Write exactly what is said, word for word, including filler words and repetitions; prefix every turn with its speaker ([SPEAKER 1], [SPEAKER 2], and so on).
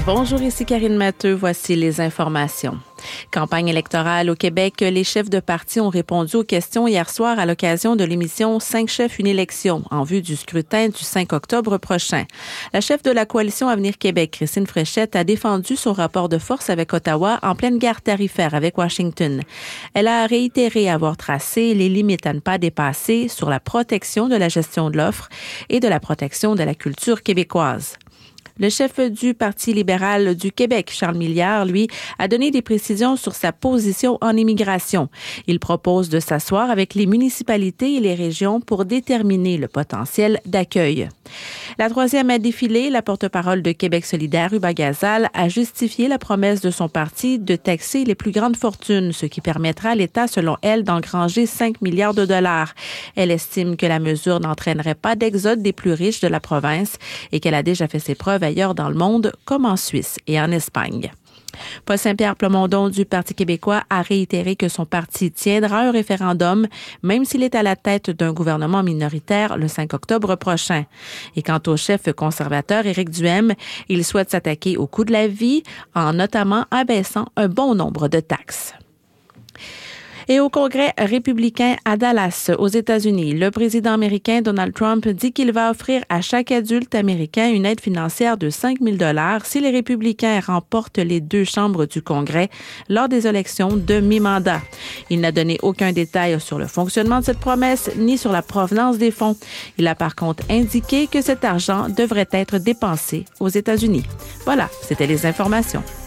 [SPEAKER 1] Bonjour, ici Karine Matteux. Voici les informations. Campagne électorale au Québec, les chefs de parti ont répondu aux questions hier soir à l'occasion de l'émission Cinq chefs, une élection en vue du scrutin du cinq octobre prochain. La chef de la coalition Avenir Québec, Christine Fréchette, a défendu son rapport de force avec Ottawa en pleine guerre tarifaire avec Washington. Elle a réitéré avoir tracé les limites à ne pas dépasser sur la protection de la gestion de l'offre et de la protection de la culture québécoise. Le chef du Parti libéral du Québec, Charles Milliard, lui, a donné des précisions sur sa position en immigration. Il propose de s'asseoir avec les municipalités et les régions pour déterminer le potentiel d'accueil. La troisième a défilé, la porte-parole de Québec solidaire, Uba Gazal, a justifié la promesse de son parti de taxer les plus grandes fortunes, ce qui permettra à l'État, selon elle, d'engranger cinq milliards de dollars. Elle estime que la mesure n'entraînerait pas d'exode des plus riches de la province et qu'elle a déjà fait ses preuves ailleurs dans le monde, comme en Suisse et en Espagne. Paul Saint-Pierre Plamondon du Parti québécois a réitéré que son parti tiendra un référendum, même s'il est à la tête d'un gouvernement minoritaire le cinq octobre prochain. Et quant au chef conservateur Éric Duhaime, il souhaite s'attaquer au coût de la vie en notamment abaissant un bon nombre de taxes. Et au Congrès républicain à Dallas, aux États-Unis, le président américain Donald Trump dit qu'il va offrir à chaque adulte américain une aide financière de cinq mille dollars si les républicains remportent les deux chambres du Congrès lors des élections de mi-mandat. Il n'a donné aucun détail sur le fonctionnement de cette promesse ni sur la provenance des fonds. Il a par contre indiqué que cet argent devrait être dépensé aux États-Unis. Voilà, c'était les informations.